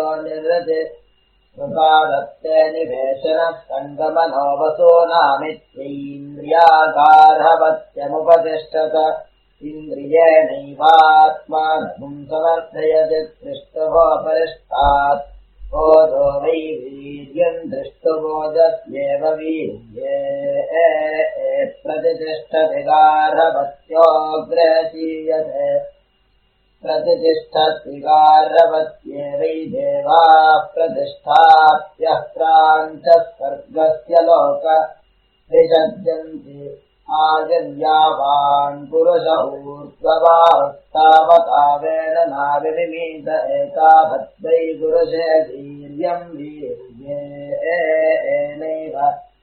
यो निर्रते कृपादत्ते निवेशनः सङ्गमनोऽवसोनामित्यैन्द्रियागार्हवत्यमुपतिष्ठत इन्द्रियेणैवात्मानम् समर्थयति दृष्टुवोपरिष्टात् बोधो वै वीर्यम् दृष्टुबोधस्येव वीर्ये प्रतिष्ठति गार्हवत्योऽग्रहीयते प्रतिष्ठति गार्हवत्येवै देवाः प्रतिष्ठाप्यः प्राञ्चः सर्गस्य लोक विसज्जन्ति आजन्यावान् पुरुष ऊर्ध्ववास्तावतावेन नाविनिमीत एतावद्वै पुरुषे वीर्यम् वीर्येणैव